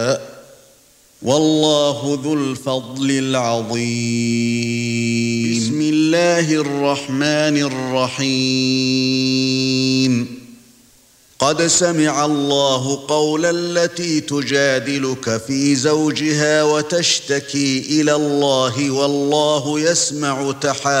والله ذو الفضل العظيم. بسم الله الرحمن الرحيم. قد سمع الله قول التي تجادلك في زوجها وتشتكي إلى الله والله يسمع